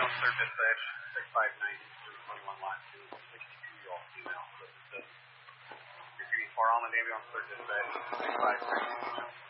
on third dispatch, 6590, 21 lot 2, 62 y'all female. Repeating 4 on the Navy on third dispatch, 6590.